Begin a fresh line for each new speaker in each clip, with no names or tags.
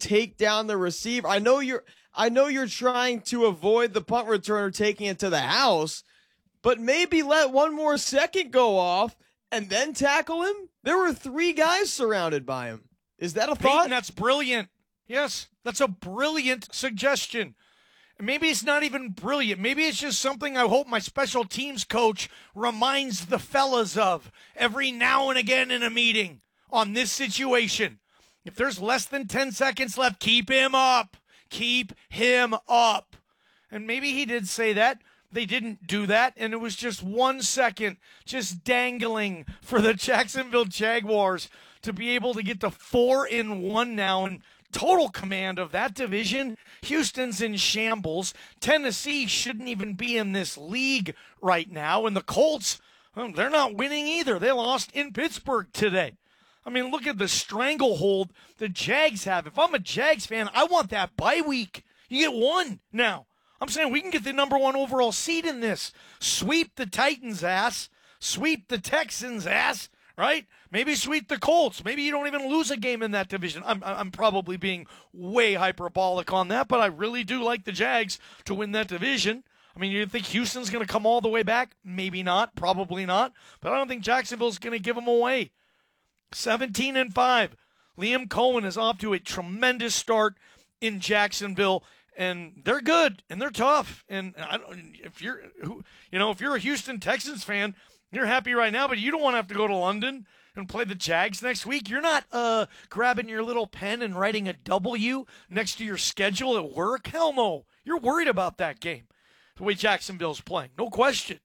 take down the receiver. I know you're trying to avoid the punt returner taking it to the house, but maybe let one more second go off and then tackle him. There were 3 guys surrounded by him. Is that a thought?
Peyton, that's brilliant. Yes, that's a brilliant suggestion. Maybe it's not even brilliant. Maybe it's just something I hope my special teams coach reminds the fellas of every now and again in a meeting on this situation. If there's less than 10 seconds left, keep him up. Keep him up. And maybe he did say that. They didn't do that, and it was just 1 second just dangling for the Jacksonville Jaguars to be able to get to 4-1 now and total command of that division. Houston's in shambles. Tennessee shouldn't even be in this league right now. And the Colts, they're not winning either. They lost in Pittsburgh today. I mean, look at the stranglehold the Jags have. If I'm a Jags fan, I want that bye week. You get 1 now. I'm saying we can get the number 1 overall seed in this. Sweep the Titans' ass. Sweep the Texans' ass. Right? Maybe sweep the Colts. Maybe you don't even lose a game in that division. I'm probably being way hyperbolic on that, but I really do like the Jags to win that division. I mean, you think Houston's going to come all the way back? Maybe not. Probably not. But I don't think Jacksonville's going to give them away. 17-5. Liam Cohen is off to a tremendous start in Jacksonville, and they're good and they're tough. And if you're a Houston Texans fan, you're happy right now, but you don't want to have to go to London and play the Jags next week. You're not grabbing your little pen and writing a W next to your schedule at work. Hell no. You're worried about that game, the way Jacksonville's playing. No question.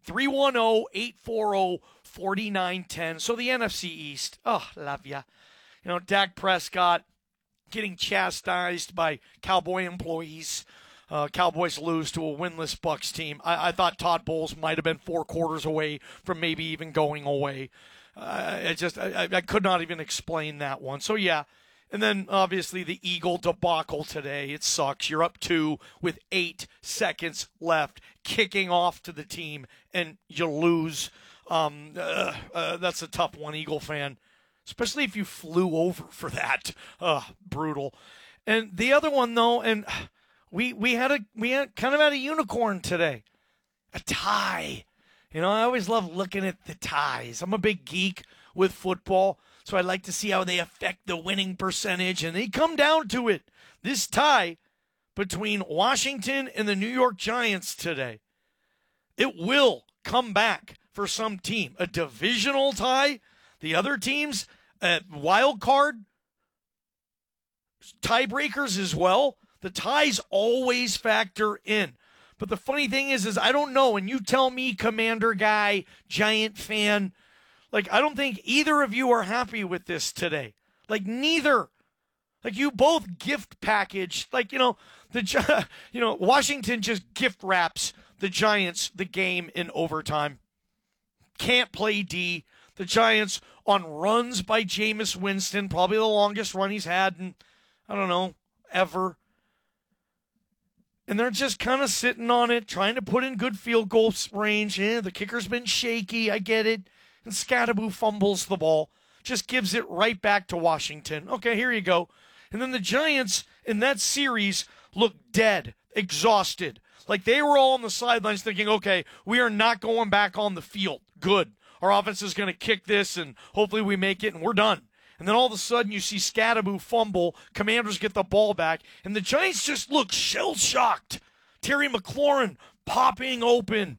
310-840-4910. So the NFC East. Oh, love ya. Dak Prescott getting chastised by Cowboy employees. Cowboys lose to a winless Bucs team. I thought Todd Bowles might have been 4 quarters away from maybe even going away. I could not even explain that one. So, yeah. And then, obviously, the Eagle debacle today. It sucks. You're up 2 with 8 seconds left, kicking off to the team, and you lose. That's a tough one, Eagle fan, especially if you flew over for that. Brutal. And the other one, though, and we had kind of a unicorn today, a tie. I always love looking at the ties. I'm a big geek with football, so I like to see how they affect the winning percentage, and they come down to it. This tie between Washington and the New York Giants today, it will come back for some team. A divisional tie, the other teams, wild card, tiebreakers as well. The ties always factor in. But the funny thing is I don't know, and you tell me, Commander guy, Giant fan, I don't think either of you are happy with this today. Neither. You both gift package. Washington just gift wraps the Giants the game in overtime. Can't play D. The Giants on runs by Jameis Winston, probably the longest run he's had in, I don't know, ever. And they're just kind of sitting on it, trying to put in good field goal range. The kicker's been shaky, I get it. And Scatterbo fumbles the ball, just gives it right back to Washington. Okay, here you go. And then the Giants in that series look dead, exhausted. They were all on the sidelines thinking, okay, we are not going back on the field. Good. Our offense is going to kick this, and hopefully we make it, and we're done. And then all of a sudden you see Scatterbo fumble, Commanders get the ball back, and the Giants just look shell-shocked. Terry McLaurin popping open.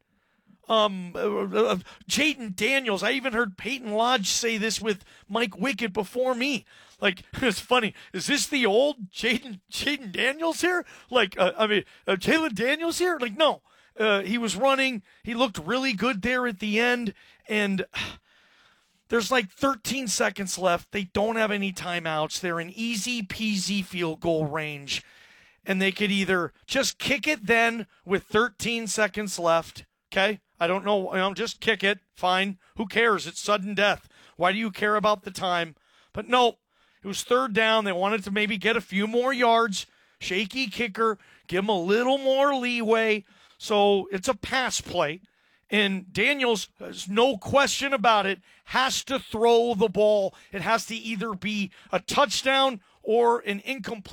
Jayden Daniels. I even heard Peyton Lodge say this with Mike Wickett before me. It's funny. Is this the old Jayden Daniels here? Jalen Daniels here? No. He was running. He looked really good there at the end, and there's 13 seconds left. They don't have any timeouts. They're in easy peasy field goal range. And they could either just kick it then with 13 seconds left. Okay? I don't know. Just kick it. Fine. Who cares? It's sudden death. Why do you care about the time? But no, it was 3rd down. They wanted to maybe get a few more yards. Shaky kicker. Give him a little more leeway. So it's a pass play. And Daniels, there's no question about it, has to throw the ball. It has to either be a touchdown or an incomplete